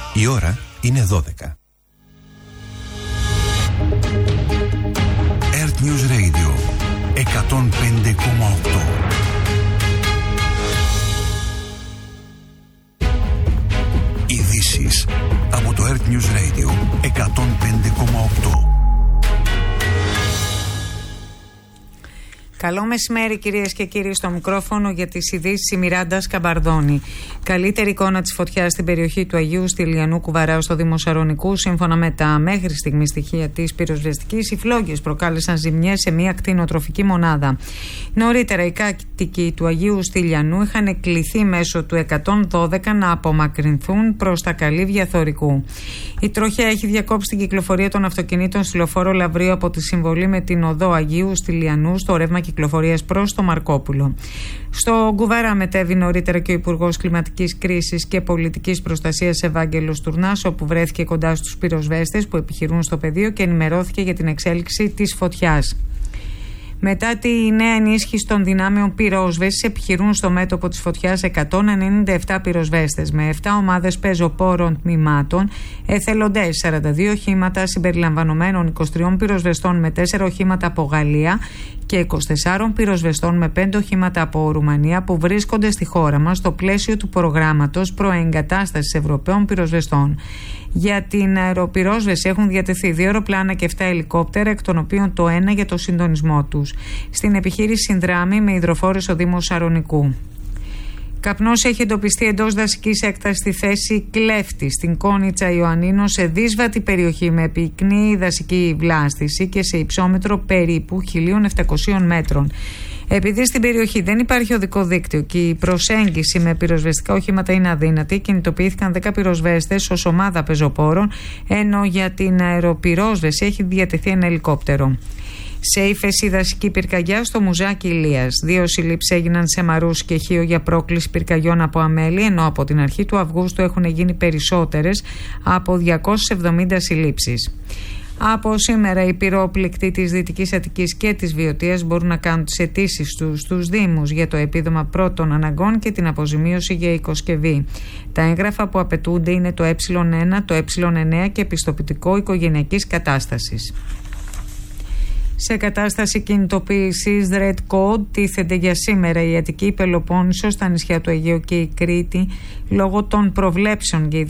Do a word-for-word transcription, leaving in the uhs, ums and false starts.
Η ώρα είναι δώδεκα. Earth News Radio εκατόν πέντε κόμμα οκτώ. Ειδήσεις από το Earth News Radio εκατόν πέντε κόμμα οκτώ. Καλό μεσημέρι, κυρίες και κύριοι, στο μικρόφωνο για τις ειδήσεις η Μιράντα Σκαμπαρδόνη. Καλύτερη εικόνα της φωτιάς στην περιοχή του Αγίου Στυλιανού Κουβαράου στο Δήμο Σαρονικού. Σύμφωνα με τα μέχρι στιγμή στοιχεία της πυροσβεστικής, οι φλόγες προκάλεσαν ζημιές σε μια κτηνοτροφική μονάδα. Νωρίτερα, οι κάτοικοι του Αγίου Στυλιανού είχαν κληθεί μέσω του εκατόν δώδεκα να απομακρυνθούν προς τα καλύβια Θωρικού. Η τροχιά έχει διακόψει την κυκλοφορία των αυτοκινήτων στη λεωφόρο Λαβρίου από τη συμβολή με την οδό Αγίου Στυλιανού στο ρεύμα κυκλοφορίας προς το Μαρκόπουλο. Στο Κουβαρά μετέβη νωρίτερα και ο Υπουργός Κλιματικής Κρίσης και Πολιτικής Προστασίας Ευάγγελος Τουρνάς, όπου βρέθηκε κοντά στους πυροσβέστες που επιχειρούν στο πεδίο και ενημερώθηκε για την εξέλιξη της φωτιάς. Μετά τη νέα ενίσχυση των δυνάμεων πυρόσβεσης, επιχειρούν στο μέτωπο της φωτιάς εκατόν ενενήντα επτά πυροσβέστες με επτά ομάδες πεζοπόρων τμήματων, εθελοντές, σαράντα δύο οχήματα συμπεριλαμβανομένων είκοσι τρία πυροσβεστών με τέσσερα οχήματα από Γαλλία και είκοσι τέσσερα πυροσβεστών με πέντε οχήματα από Ρουμανία, που βρίσκονται στη χώρα μας στο πλαίσιο του προγράμματος προεγκατάστασης Ευρωπαίων πυροσβεστών. Για την αεροπυρόσβεση έχουν διατεθεί δύο αεροπλάνα και επτά ελικόπτερα, εκ των οποίων το ένα για το συντονισμό τους. Στην επιχείρηση συνδράμει με υδροφόρες ο Δήμος Σαρονικού. Καπνός έχει εντοπιστεί εντός δασικής έκτασης στη θέση Κλέφτη, στην Κόνιτσα Ιωαννίνων, σε δύσβατη περιοχή με πυκνή δασική βλάστηση και σε υψόμετρο περίπου χίλια επτακόσια μέτρων. Επειδή στην περιοχή δεν υπάρχει οδικό δίκτυο και η προσέγγιση με πυροσβεστικά οχήματα είναι αδύνατη, κινητοποιήθηκαν δέκα πυροσβέστες ως ομάδα πεζοπόρων, ενώ για την αεροπυρόσβεση έχει διατεθεί ένα ελικόπτερο. Σε ύφεση δασική πυρκαγιά στο Μουζάκι Ηλίας. Δύο συλλήψεις έγιναν σε Μαρούς και Χίο για πρόκληση πυρκαγιών από αμέλη, ενώ από την αρχή του Αυγούστου έχουν γίνει περισσότερες από διακόσιες εβδομήντα συλλήψεις. Από σήμερα, οι πυρόπληκτοι της Δυτικής Αττικής και της Βιωτίας μπορούν να κάνουν τις αιτήσεις τους στους Δήμους για το επίδομα πρώτων αναγκών και την αποζημίωση για οικοσκευή. Τα έγγραφα που απαιτούνται είναι το ε ένα, το ε εννέα και επιστοποιητικό οικογενειακής κατάστασης. Σε κατάσταση κινητοποίησης Red Code τίθενται για σήμερα η Αττική, η Πελοπόννησος, τα νησιά του Αιγαίου και η Κρήτη, λόγω των προβλέψεων για